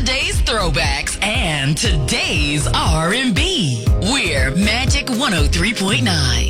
yesterday's throwbacks and today's R&B. We're Magic 103.9.